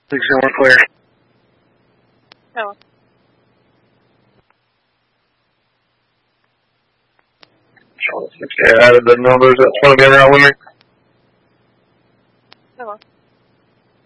6 we're clear. Oh. Okay, I added the numbers. That's going to be an outwing.